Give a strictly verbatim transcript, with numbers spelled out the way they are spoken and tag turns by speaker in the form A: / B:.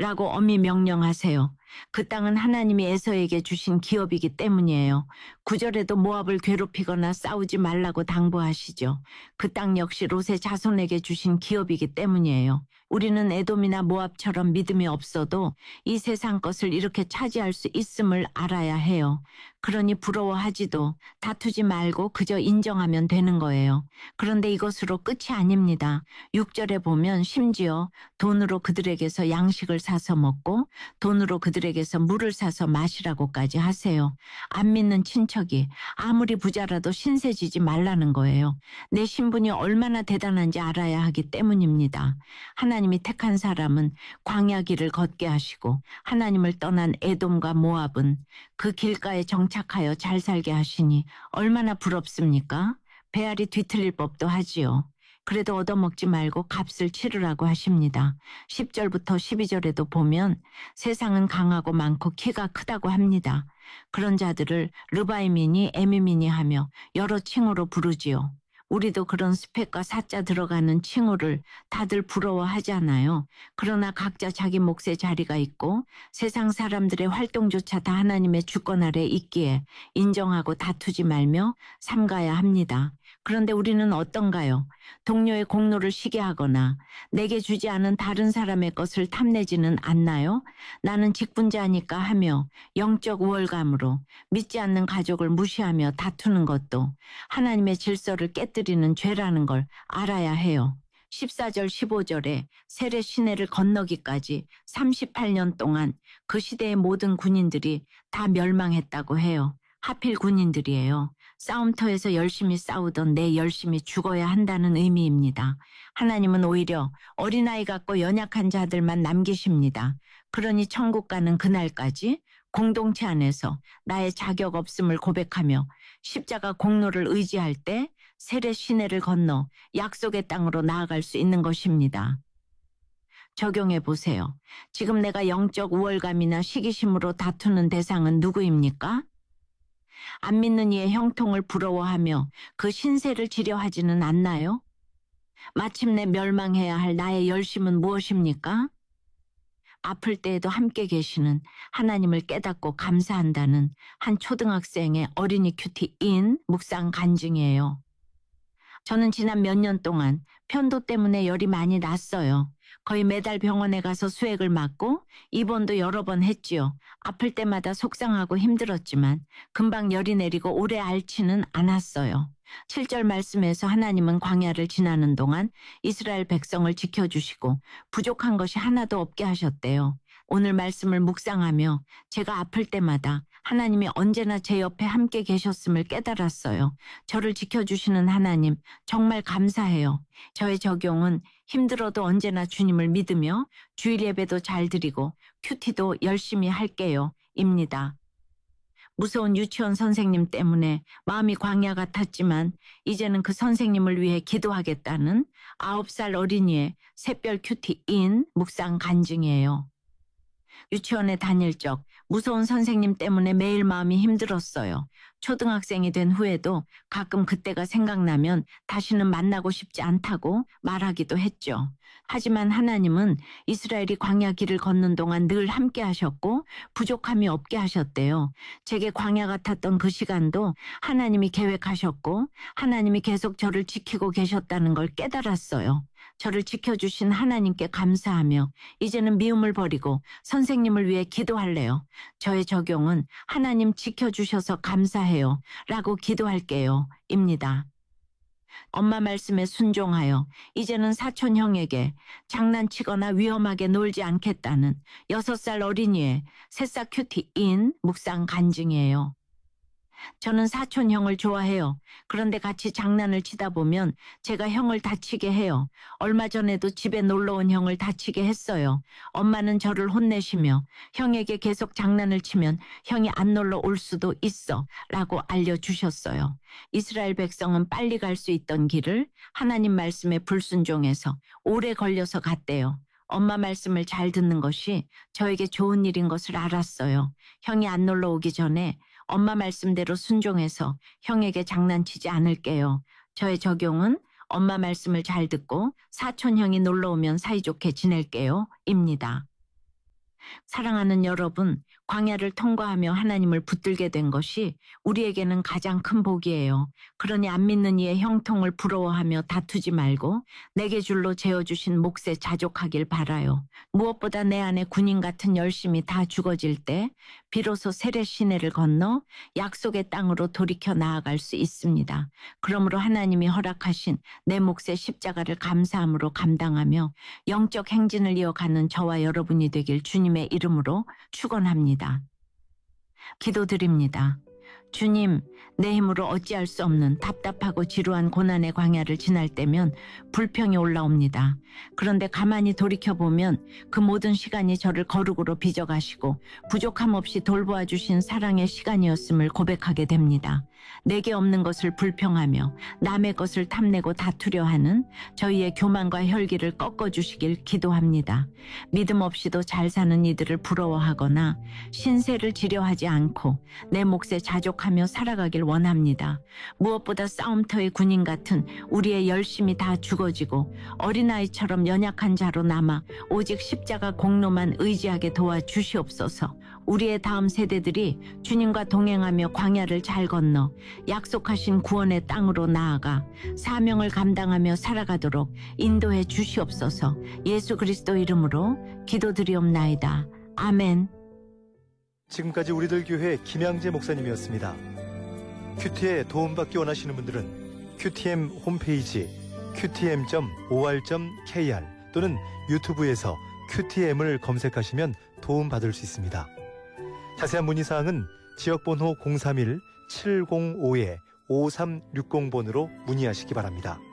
A: 라고 엄히 명령하세요. 그 땅은 하나님이 에서에게 주신 기업이기 때문이에요. 구절에도 모압을 괴롭히거나 싸우지 말라고 당부하시죠. 그 땅 역시 롯의 자손에게 주신 기업이기 때문이에요. 우리는 에돔이나 모압처럼 믿음이 없어도 이 세상 것을 이렇게 차지할 수 있음을 알아야 해요. 그러니 부러워하지도 다투지 말고 그저 인정하면 되는 거예요. 그런데 이것으로 끝이 아닙니다. 육 절에 보면 심지어 돈으로 그들에게서 양식을 사서 먹고 돈으로 그들에게서 물을 사서 마시라고까지 하세요. 안 믿는 친척이 아무리 부자라도 신세지지 말라는 거예요. 내 신분이 얼마나 대단한지 알아야 하기 때문입니다. 하나님이 택한 사람은 광야 길을 걷게 하시고 하나님을 떠난 에돔과 모압은 그 길가에 정착하여 잘 살게 하시니 얼마나 부럽습니까? 배알이 뒤틀릴 법도 하지요. 그래도 얻어먹지 말고 값을 치르라고 하십니다. 십 절부터 십이 절에도 보면 세상은 강하고 많고 키가 크다고 합니다. 그런 자들을 르바임이니 에밈이니 하며 여러 칭호로 부르지요. 우리도 그런 스펙과 사자 들어가는 칭호를 다들 부러워하잖아요. 그러나 각자 자기 몫의 자리가 있고 세상 사람들의 활동조차 다 하나님의 주권 아래 있기에 인정하고 다투지 말며 삼가야 합니다. 그런데 우리는 어떤가요? 동료의 공로를 시기하거나 내게 주지 않은 다른 사람의 것을 탐내지는 않나요? 나는 직분자니까 하며 영적 우월감으로 믿지 않는 가족을 무시하며 다투는 것도 하나님의 질서를 깨뜨리는 죄라는 걸 알아야 해요. 십사 절 십오 절에 세례 시내를 건너기까지 삼십팔 년 동안 그 시대의 모든 군인들이 다 멸망했다고 해요. 하필 군인들이에요. 싸움터에서 열심히 싸우던 내 열심히 죽어야 한다는 의미입니다. 하나님은 오히려 어린아이 같고 연약한 자들만 남기십니다. 그러니 천국 가는 그날까지 공동체 안에서 나의 자격 없음을 고백하며 십자가 공로를 의지할 때 세례 시내를 건너 약속의 땅으로 나아갈 수 있는 것입니다. 적용해 보세요. 지금 내가 영적 우월감이나 시기심으로 다투는 대상은 누구입니까? 안 믿는 이의 형통을 부러워하며 그 신세를 지려하지는 않나요? 마침내 멸망해야 할 나의 열심은 무엇입니까? 아플 때에도 함께 계시는 하나님을 깨닫고 감사한다는 한 초등학생의 어린이 큐티인 묵상 간증이에요. 저는 지난 몇 년 동안 편도 때문에 열이 많이 났어요. 거의 매달 병원에 가서 수액을 맞고 입원도 여러 번 했지요. 아플 때마다 속상하고 힘들었지만 금방 열이 내리고 오래 앓지는 않았어요. 칠 절 말씀에서 하나님은 광야를 지나는 동안 이스라엘 백성을 지켜주시고 부족한 것이 하나도 없게 하셨대요. 오늘 말씀을 묵상하며 제가 아플 때마다 하나님이 언제나 제 옆에 함께 계셨음을 깨달았어요. 저를 지켜주시는 하나님 정말 감사해요. 저의 적용은 힘들어도 언제나 주님을 믿으며 주일 예배도 잘 드리고 큐티도 열심히 할게요. 입니다. 무서운 유치원 선생님 때문에 마음이 광야 같았지만 이제는 그 선생님을 위해 기도하겠다는 아홉 살 어린이의 샛별 큐티인 묵상 간증이에요. 유치원에 다닐 적 무서운 선생님 때문에 매일 마음이 힘들었어요. 초등학생이 된 후에도 가끔 그때가 생각나면 다시는 만나고 싶지 않다고 말하기도 했죠. 하지만 하나님은 이스라엘이 광야 길을 걷는 동안 늘 함께 하셨고 부족함이 없게 하셨대요. 제게 광야 같았던 그 시간도 하나님이 계획하셨고 하나님이 계속 저를 지키고 계셨다는 걸 깨달았어요. 저를 지켜주신 하나님께 감사하며 이제는 미움을 버리고 선생님을 위해 기도할래요. 저의 적용은 하나님 지켜주셔서 감사해요 라고 기도할게요 입니다. 엄마 말씀에 순종하여 이제는 사촌 형에게 장난치거나 위험하게 놀지 않겠다는 여섯 살 어린이의 새싹 큐티인 묵상 간증이에요. 저는 사촌 형을 좋아해요. 그런데 같이 장난을 치다 보면 제가 형을 다치게 해요. 얼마 전에도 집에 놀러 온 형을 다치게 했어요. 엄마는 저를 혼내시며 형에게 계속 장난을 치면 형이 안 놀러 올 수도 있어 라고 알려주셨어요. 이스라엘 백성은 빨리 갈 수 있던 길을 하나님 말씀에 불순종해서 오래 걸려서 갔대요. 엄마 말씀을 잘 듣는 것이 저에게 좋은 일인 것을 알았어요. 형이 안 놀러 오기 전에 엄마 말씀대로 순종해서 형에게 장난치지 않을게요. 저의 적용은 엄마 말씀을 잘 듣고 사촌 형이 놀러 오면 사이좋게 지낼게요. 입니다. 사랑하는 여러분, 광야를 통과하며 하나님을 붙들게 된 것이 우리에게는 가장 큰 복이에요. 그러니 안 믿는 이의 형통을 부러워하며 다투지 말고 내게 줄로 재어주신 몫에 자족하길 바라요. 무엇보다 내 안에 군인 같은 열심이 다 죽어질 때 비로소 세례 시내를 건너 약속의 땅으로 돌이켜 나아갈 수 있습니다. 그러므로 하나님이 허락하신 내 몫의 십자가를 감사함으로 감당하며 영적 행진을 이어가는 저와 여러분이 되길 주님의 이름으로 축원합니다. 기도드립니다. 주님, 내 힘으로 어찌할 수 없는 답답하고 지루한 고난의 광야를 지날 때면 불평이 올라옵니다. 그런데 가만히 돌이켜보면 그 모든 시간이 저를 거룩으로 빚어가시고 부족함 없이 돌보아 주신 사랑의 시간이었음을 고백하게 됩니다. 내게 없는 것을 불평하며 남의 것을 탐내고 다투려 하는 저희의 교만과 혈기를 꺾어주시길 기도합니다. 믿음 없이도 잘 사는 이들을 부러워하거나 신세를 지려하지 않고 내 몫에 자족하며 살아가길 원합니다. 무엇보다 싸움터의 군인 같은 우리의 열심이 다 죽어지고 어린아이처럼 연약한 자로 남아 오직 십자가 공로만 의지하게 도와주시옵소서. 우리의 다음 세대들이 주님과 동행하며 광야를 잘 건너 약속하신 구원의 땅으로 나아가 사명을 감당하며 살아가도록 인도해 주시옵소서. 예수 그리스도 이름으로 기도드리옵나이다. 아멘.
B: 지금까지 우리들 교회 김양재 목사님이었습니다. 큐티에 도움받기 원하시는 분들은 큐티엠 홈페이지 큐티엠 닷 오알 닷 케이알 또는 유튜브에서 큐티엠을 검색하시면 도움받을 수 있습니다. 자세한 문의사항은 지역번호 공삼일 칠공오 오삼육공 번으로 문의하시기 바랍니다.